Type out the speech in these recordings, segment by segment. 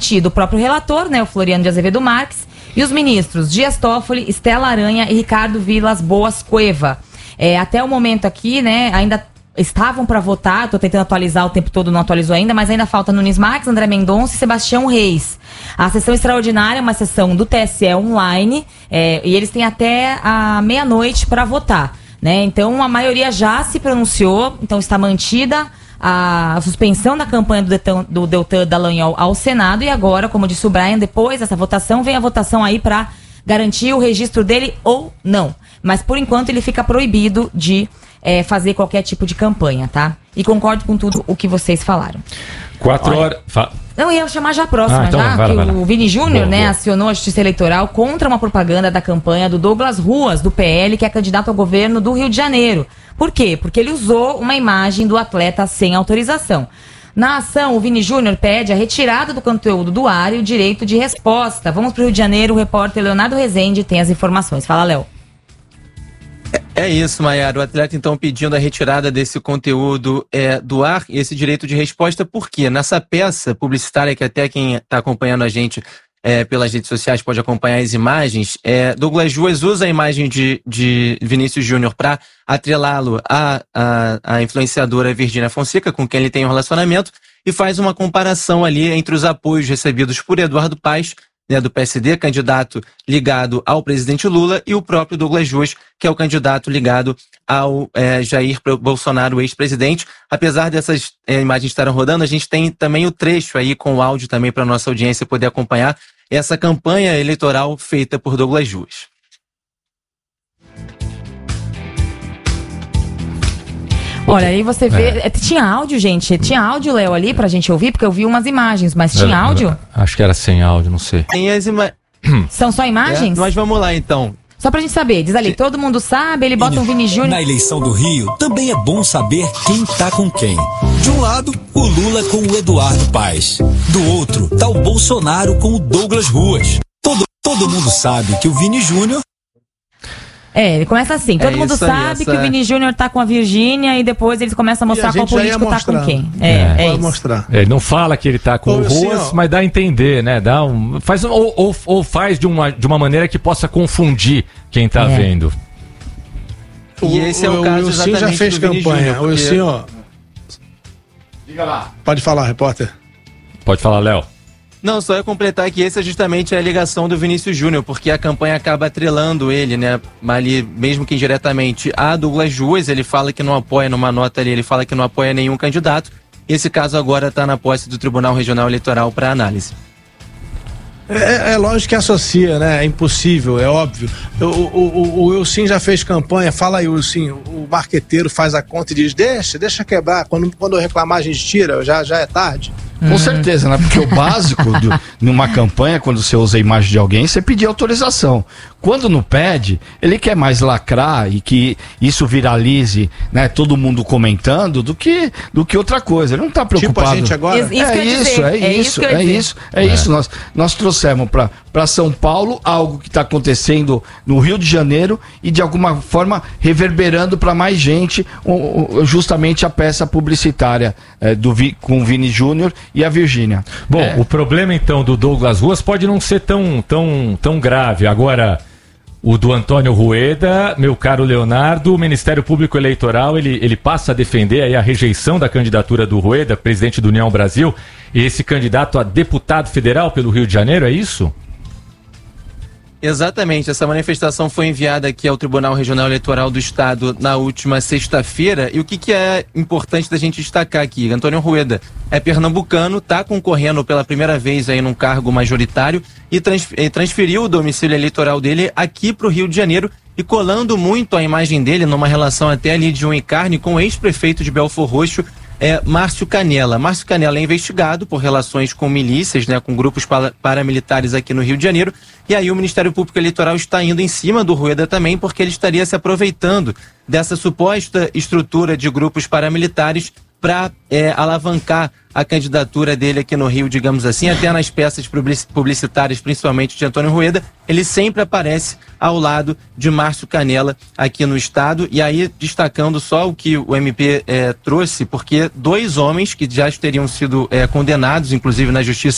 mantido o próprio relator, né, o Floriano de Azevedo Marques, e os ministros Dias Toffoli, Estela Aranha e Ricardo Vilas Boas Cueva. Até o momento aqui, né, ainda estavam para votar, estou tentando atualizar o tempo todo, não atualizou ainda, mas ainda falta Nunes Marques, André Mendonça e Sebastião Reis. A sessão extraordinária é uma sessão do TSE online, e eles têm até a meia-noite para votar, né? Então a maioria já se pronunciou, então está mantida a suspensão da campanha do Deltan Dallagnol ao Senado, e agora, como disse o Brian, depois dessa votação, vem a votação aí para garantir o registro dele ou não. Mas por enquanto ele fica proibido de fazer qualquer tipo de campanha, tá? E concordo com tudo o que vocês falaram. 4 horas... Não, ia chamar já a próxima, então já, vai lá. o Vini Júnior, né, acionou a Justiça Eleitoral contra uma propaganda da campanha do Douglas Ruas, do PL, que é candidato ao governo do Rio de Janeiro. Por quê? Porque ele usou uma imagem do atleta sem autorização. Na ação, o Vini Júnior pede a retirada do conteúdo do ar e o direito de resposta. Vamos para o Rio de Janeiro, o repórter Leonardo Rezende tem as informações. Fala, Léo. É isso, Maiara. O atleta, então, pedindo a retirada desse conteúdo do ar e esse direito de resposta, por quê? Nessa peça publicitária, que até quem está acompanhando a gente pelas redes sociais pode acompanhar as imagens, Douglas Ruas usa a imagem de Vinícius Júnior para atrelá-lo à influenciadora Virgínia Fonseca, com quem ele tem um relacionamento, e faz uma comparação ali entre os apoios recebidos por Eduardo Paes, né, do PSD, candidato ligado ao presidente Lula, e o próprio Douglas Ruas, que é o candidato ligado ao Jair Bolsonaro, ex-presidente. Apesar dessas imagens estarem rodando, a gente tem também o trecho aí com o áudio também para a nossa audiência poder acompanhar essa campanha eleitoral feita por Douglas Ruas. Olha, aí você vê... Tinha áudio, gente? Tinha áudio, Léo, ali pra gente ouvir? Porque eu vi umas imagens, mas tinha áudio? Acho que era sem áudio, não sei. Tem as São só imagens? Mas vamos lá, então. Só pra gente saber, diz ali, todo mundo sabe, ele bota um Vini Júnior... Na eleição do Rio, também é bom saber quem tá com quem. De um lado, o Lula com o Eduardo Paes. Do outro, tá o Bolsonaro com o Douglas Ruas. Todo mundo sabe que o Vini Júnior... ele começa assim, todo mundo sabe que o Vini Júnior tá com a Virgínia, e depois eles começam a mostrar qual político tá com quem. Pode mostrar. Ele não fala que ele tá com o Ruas, mas dá a entender, né? Faz de uma maneira que possa confundir quem tá vendo. E esse é o caso exatamente. O Wilson já fez campanha. O Wilson, Diga lá. Pode falar, repórter. Pode falar, Léo. Não, só ia completar que esse é justamente a ligação do Vinícius Júnior, porque a campanha acaba atrelando ele, né, ali, mesmo que indiretamente, a Douglas Ruas. Ele fala que não apoia, numa nota ali, ele fala que não apoia nenhum candidato. Esse caso agora está na posse do Tribunal Regional Eleitoral para análise. É lógico que associa, né? É impossível, é óbvio. O Wilson já fez campanha, fala aí, Wilson, o marqueteiro faz a conta e diz, deixa quebrar, quando eu reclamar a gente tira, já é tarde. Com certeza, né? Porque o básico numa campanha, quando você usa a imagem de alguém, você pedir autorização. Quando não pede, ele quer mais lacrar e que isso viralize, né? Todo mundo comentando do que outra coisa. Ele não está preocupado. Tipo a gente agora? É isso. Nós trouxemos para São Paulo algo que está acontecendo no Rio de Janeiro e de alguma forma reverberando para mais gente, justamente a peça publicitária com o Vini Júnior e a Virgínia. Bom, o problema então do Douglas Ruas pode não ser tão grave. Agora, o do Antônio Rueda, meu caro Leonardo, o Ministério Público Eleitoral, ele passa a defender aí a rejeição da candidatura do Rueda, presidente do União Brasil, e esse candidato a deputado federal pelo Rio de Janeiro, é isso? Exatamente, essa manifestação foi enviada aqui ao Tribunal Regional Eleitoral do Estado na última sexta-feira, e o que é importante da gente destacar aqui? Antônio Rueda é pernambucano, está concorrendo pela primeira vez aí num cargo majoritário e transferiu o domicílio eleitoral dele aqui para o Rio de Janeiro, e colando muito a imagem dele numa relação até ali de um e carne com o ex-prefeito de Belfor Roxo, Márcio Canella. Márcio Canella é investigado por relações com milícias, né, com grupos paramilitares aqui no Rio de Janeiro, e aí o Ministério Público Eleitoral está indo em cima do Rueda também, porque ele estaria se aproveitando dessa suposta estrutura de grupos paramilitares para alavancar a candidatura dele aqui no Rio, digamos assim. Até nas peças publicitárias, principalmente de Antônio Rueda, ele sempre aparece ao lado de Márcio Canella aqui no estado. E aí, destacando só o que o MP trouxe, porque 2 homens que já teriam sido condenados, inclusive na Justiça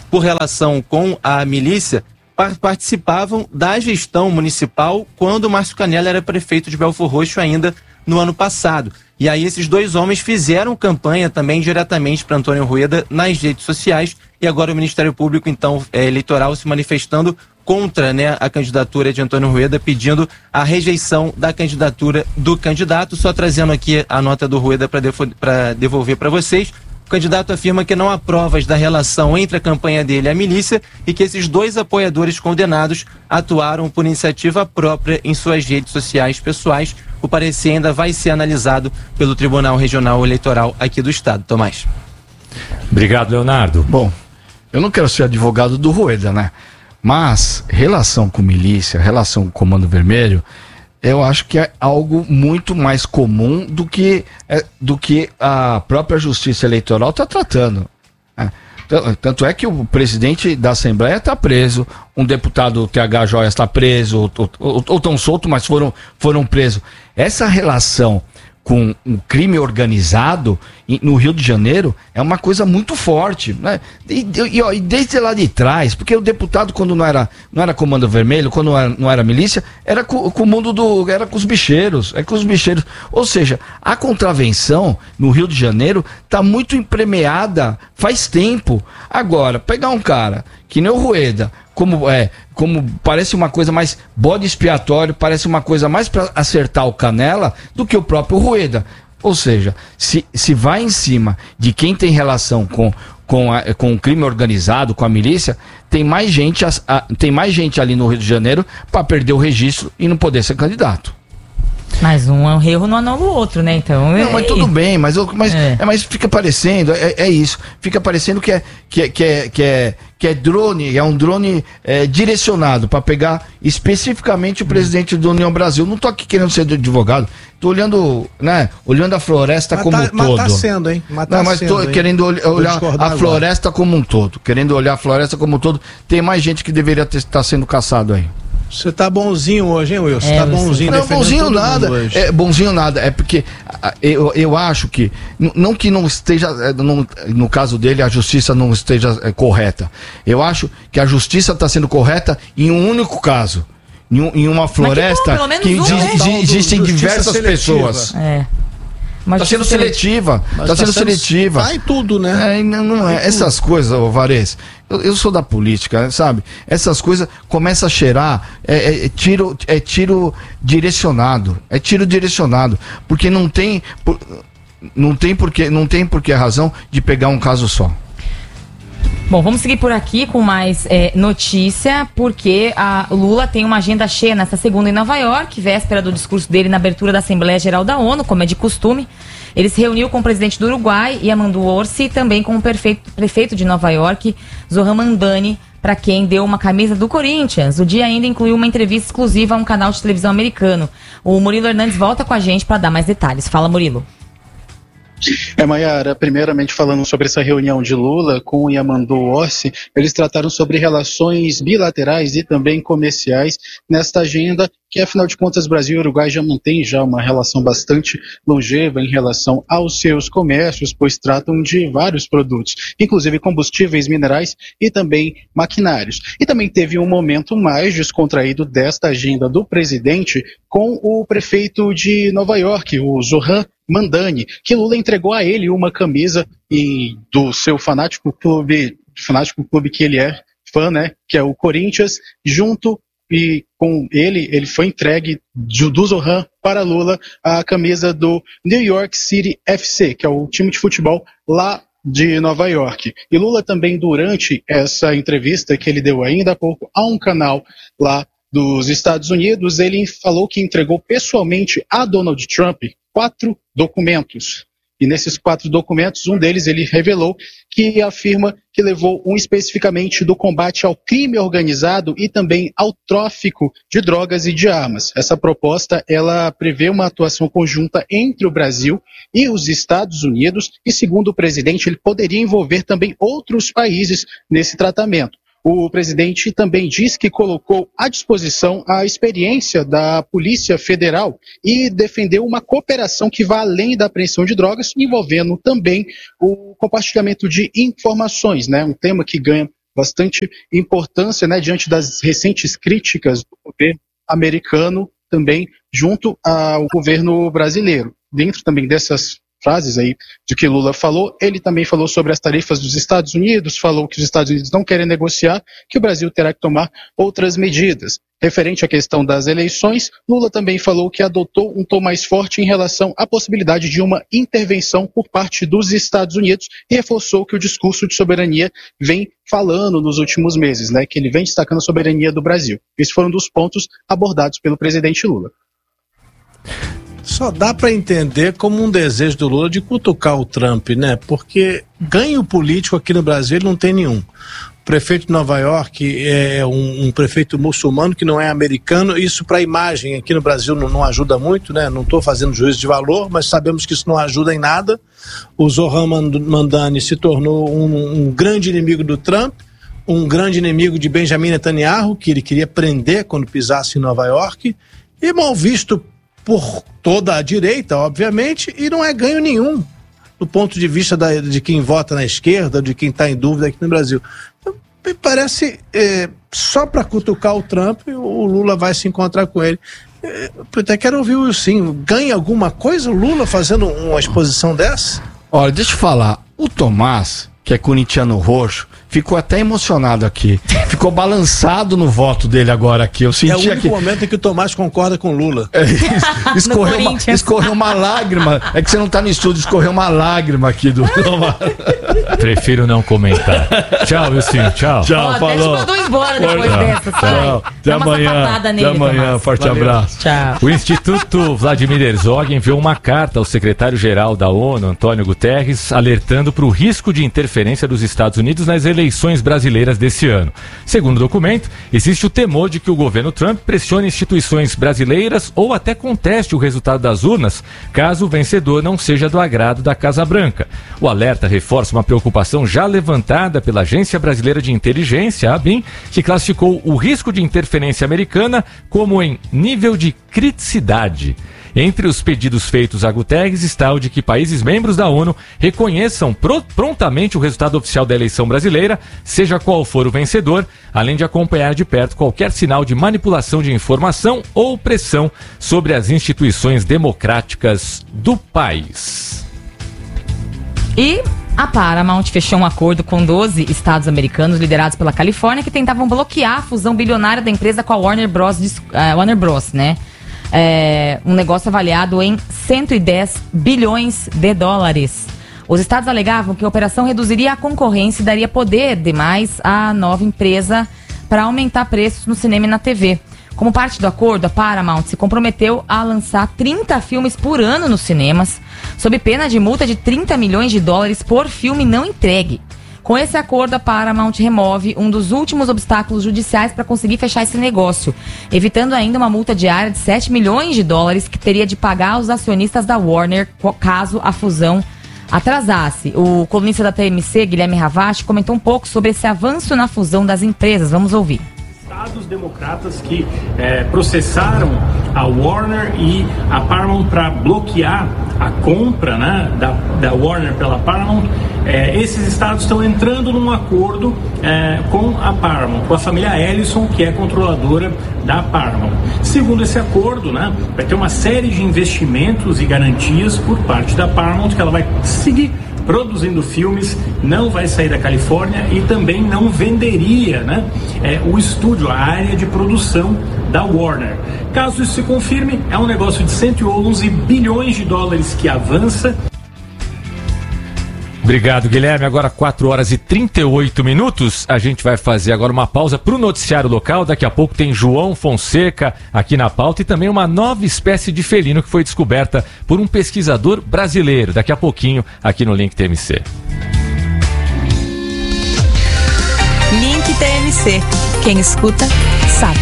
por relação com a milícia, participavam da gestão municipal quando o Márcio Canella era prefeito de Belford Roxo ainda no ano passado. E aí esses dois homens fizeram campanha também diretamente para Antônio Rueda nas redes sociais, e agora o Ministério Público, então, eleitoral, se manifestando contra, né, a candidatura de Antônio Rueda, pedindo a rejeição da candidatura do candidato. Só trazendo aqui a nota do Rueda para devolver para vocês. O candidato afirma que não há provas da relação entre a campanha dele e a milícia e que esses dois apoiadores condenados atuaram por iniciativa própria em suas redes sociais pessoais. O parecer ainda vai ser analisado pelo Tribunal Regional Eleitoral aqui do Estado. Tomás. Obrigado, Leonardo. Bom, eu não quero ser advogado do Rueda, né? Mas relação com milícia, relação com Comando Vermelho, eu acho que é algo muito mais comum do que a própria Justiça Eleitoral está tratando. Tanto é que o presidente da Assembleia está preso, um deputado TH Joias está preso, ou estão soltos, mas foram presos. Essa relação com um crime organizado no Rio de Janeiro é uma coisa muito forte, né? E desde lá de trás, porque o deputado, quando não era Comando Vermelho, quando não era milícia, era com o mundo era com os bicheiros, ou seja, a contravenção no Rio de Janeiro está muito empremeada faz tempo. Agora, pegar um cara que nem o Rueda, como parece uma coisa mais bode expiatório, parece uma coisa mais para acertar o Canella do que o próprio Rueda. Ou seja, se vai em cima de quem tem relação com o crime organizado, com a milícia, tem mais gente ali no Rio de Janeiro para perder o registro e não poder ser candidato. Mas um erro não anula o outro, né? Então, não, mas tudo bem, mas fica parecendo, é isso, fica parecendo que é drone, é um drone direcionado para pegar especificamente o presidente da União Brasil. Não tô aqui querendo ser advogado, tô olhando, né, olhando a floresta como um todo. Mas tá sendo, hein? Querendo olhar a floresta como um todo, tem mais gente que deveria estar sendo caçado aí. Você tá bonzinho hoje, hein, Wilson? Tá bonzinho. Não, bonzinho nada. Bonzinho nada. É porque eu acho que não esteja, no caso dele, a justiça não esteja correta. Eu acho que a justiça está sendo correta em um único caso. Em uma floresta que existem diversas pessoas. Está sendo seletiva. Está sendo seletiva. Vai tudo, né? Não é. Essas coisas, Varese, eu sou da política, sabe? Essas coisas começam a cheirar. Tiro direcionado. É tiro direcionado. Porque não tem porque a razão de pegar um caso só. Bom, vamos seguir por aqui com mais notícia, porque o Lula tem uma agenda cheia nesta segunda em Nova York, véspera do discurso dele na abertura da Assembleia Geral da ONU, como é de costume. Ele se reuniu com o presidente do Uruguai, Yamandu Orsi, e também com o prefeito de Nova York, Zoran Mandani, para quem deu uma camisa do Corinthians. O dia ainda incluiu uma entrevista exclusiva a um canal de televisão americano. O Murilo Hernandes volta com a gente para dar mais detalhes. Fala, Murilo. Mayara, primeiramente falando sobre essa reunião de Lula com o Yamandu Orsi, eles trataram sobre relações bilaterais e também comerciais nesta agenda, que afinal de contas Brasil e Uruguai já mantêm uma relação bastante longeva em relação aos seus comércios, pois tratam de vários produtos, inclusive combustíveis, minerais e também maquinários. E também teve um momento mais descontraído desta agenda do presidente com o prefeito de Nova York, o Zoran Mandani, que Lula entregou a ele uma camisa do seu fanático clube que ele é fã, né, que é o Corinthians, junto e com ele foi entregue do Zoran para Lula a camisa do New York City FC, que é o time de futebol lá de Nova York. E Lula também, durante essa entrevista que ele deu ainda há pouco a um canal lá dos Estados Unidos, ele falou que entregou pessoalmente a Donald Trump 4 documentos. E nesses 4 documentos, um deles ele revelou que afirma que levou especificamente do combate ao crime organizado e também ao tráfico de drogas e de armas. Essa proposta, ela prevê uma atuação conjunta entre o Brasil e os Estados Unidos e, segundo o presidente, ele poderia envolver também outros países nesse tratamento. O presidente também disse que colocou à disposição a experiência da Polícia Federal e defendeu uma cooperação que vá além da apreensão de drogas, envolvendo também o compartilhamento de informações, né? Um tema que ganha bastante importância, né, diante das recentes críticas do governo americano também junto ao governo brasileiro. Dentro também dessas frases aí de que Lula falou, ele também falou sobre as tarifas dos Estados Unidos, falou que os Estados Unidos não querem negociar, que o Brasil terá que tomar outras medidas. Referente à questão das eleições, Lula também falou que adotou um tom mais forte em relação à possibilidade de uma intervenção por parte dos Estados Unidos e reforçou que o discurso de soberania vem falando nos últimos meses, né, que ele vem destacando a soberania do Brasil. Esses foram um dos pontos abordados pelo presidente Lula. Só dá para entender como um desejo do Lula de cutucar o Trump, né? Porque ganho político aqui no Brasil ele não tem nenhum. O prefeito de Nova York é um prefeito muçulmano que não é americano. Isso para a imagem aqui no Brasil não ajuda muito, né? Não estou fazendo juízo de valor, mas sabemos que isso não ajuda em nada. O Zohran Mamdani se tornou um grande inimigo do Trump, um grande inimigo de Benjamin Netanyahu, que ele queria prender quando pisasse em Nova York, e mal visto por toda a direita, obviamente, e não é ganho nenhum do ponto de vista de quem vota na esquerda, de quem está em dúvida aqui no Brasil. Então, me parece, só para cutucar o Trump, o Lula vai se encontrar com ele. Eu até quero ouvir o Wilson. Ganha alguma coisa o Lula fazendo uma exposição dessa? Olha, deixa eu falar. O Tomás, que é corintiano roxo, ficou até emocionado aqui. Ficou balançado no voto dele agora aqui. Eu senti é o único momento em que o Tomás concorda com o Lula. Escorreu uma lágrima. É que você não tá no estúdio, escorreu uma lágrima aqui do Tomás. Prefiro não comentar. Tchau, Wilson. Tchau. Tchau, falou. Até te mandou embora depois dessa, Tchau. Até amanhã. Forte abraço. Tchau. O Instituto Vladimir Herzog enviou uma carta ao secretário-geral da ONU, Antônio Guterres, alertando para o risco de interferência dos Estados Unidos nas eleições brasileiras desse ano. Segundo o documento, existe o temor de que o governo Trump pressione instituições brasileiras ou até conteste o resultado das urnas, caso o vencedor não seja do agrado da Casa Branca. O alerta reforça uma preocupação já levantada pela Agência Brasileira de Inteligência, a ABIN, que classificou o risco de interferência americana como em nível de criticidade. Entre os pedidos feitos a Guterres está o de que países membros da ONU reconheçam prontamente o resultado oficial da eleição brasileira, seja qual for o vencedor, além de acompanhar de perto qualquer sinal de manipulação de informação ou pressão sobre as instituições democráticas do país. E a Paramount fechou um acordo com 12 estados americanos liderados pela Califórnia que tentavam bloquear a fusão bilionária da empresa com a Warner Bros, né? Um negócio avaliado em 110 bilhões de dólares. Os estados alegavam que a operação reduziria a concorrência e daria poder demais à nova empresa para aumentar preços no cinema e na TV. Como parte do acordo, a Paramount se comprometeu a lançar 30 filmes por ano nos cinemas, sob pena de multa de 30 milhões de dólares por filme não entregue. Com esse acordo, a Paramount remove um dos últimos obstáculos judiciais para conseguir fechar esse negócio, evitando ainda uma multa diária de 7 milhões de dólares que teria de pagar aos acionistas da Warner caso a fusão atrasasse. O colunista da TMC, Guilherme Ravache, comentou um pouco sobre esse avanço na fusão das empresas. Vamos ouvir. Estados democratas que processaram a Warner e a Paramount para bloquear a compra, né, da Warner pela Paramount. Esses estados estão entrando num acordo com a Paramount, com a família Ellison, que é controladora da Paramount. Segundo esse acordo, né, vai ter uma série de investimentos e garantias por parte da Paramount, que ela vai seguir produzindo filmes, não vai sair da Califórnia e também não venderia, né, o estúdio, a área de produção da Warner. Caso isso se confirme, é um negócio de 111 bilhões de dólares que avança. Obrigado, Guilherme. Agora 4 horas e 38 minutos. A gente vai fazer agora uma pausa para o noticiário local. Daqui a pouco tem João Fonseca aqui na pauta e também uma nova espécie de felino que foi descoberta por um pesquisador brasileiro. Daqui a pouquinho aqui no Link TMC. Link TMC. Quem escuta, sabe.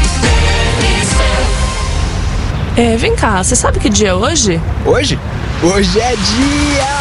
Vem cá, você sabe que dia é hoje? Hoje? Hoje é dia...